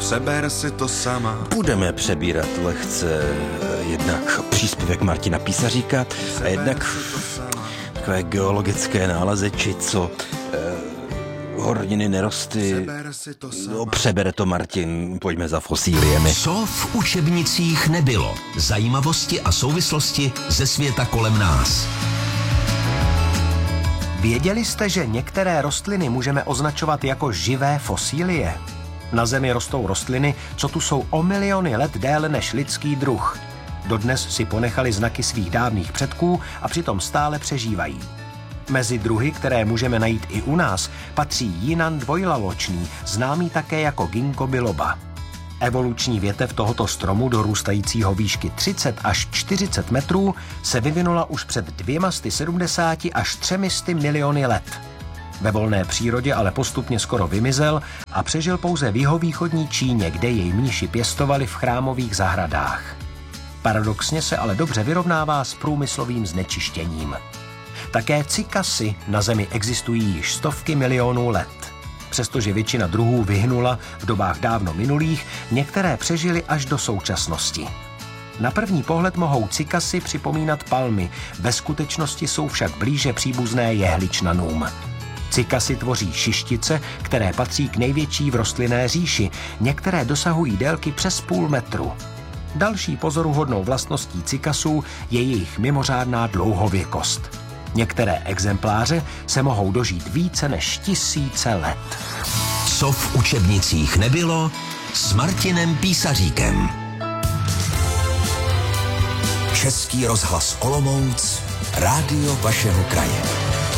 Přeber si to sama. Budeme přebírat lehce jednak příspěvek Martina Písaříka a jednak takové geologické nálezy, či co horniny, nerosty. Přebere to Martin, pojďme za fosíliemi. Co v učebnicích nebylo? Zajímavosti a souvislosti ze světa kolem nás. Věděli jste, že některé rostliny můžeme označovat jako živé fosílie? Na Zemi rostou rostliny, co tu jsou o miliony let déle než lidský druh. Dodnes si ponechali znaky svých dávných předků a přitom stále přežívají. Mezi druhy, které můžeme najít i u nás, patří jinan dvojlaločný, známý také jako ginkgo biloba. Evoluční větev tohoto stromu, dorůstajícího výšky 30 až 40 metrů, se vyvinula už před 270 až 300 miliony let. Ve volné přírodě ale postupně skoro vymizel a přežil pouze v jihovýchodní Číně, kde jej mniši pěstovali v chrámových zahradách. Paradoxně se ale dobře vyrovnává s průmyslovým znečištěním. Také cykasy na Zemi existují již stovky milionů let. Přestože většina druhů vyhnula v dobách dávno minulých, některé přežily až do současnosti. Na první pohled mohou cykasy připomínat palmy, ve skutečnosti jsou však blíže příbuzné jehličnanům. Cykasy tvoří šištice, které patří k největší v rostlinné říši, některé dosahují délky přes půl metru. Další pozoruhodnou vlastností cykasů je jejich mimořádná dlouhověkost. Některé exempláře se mohou dožít více než 1000 let. Co v učebnicích nebylo s Martinem Písaříkem. Český rozhlas Olomouc, rádio vašeho kraje.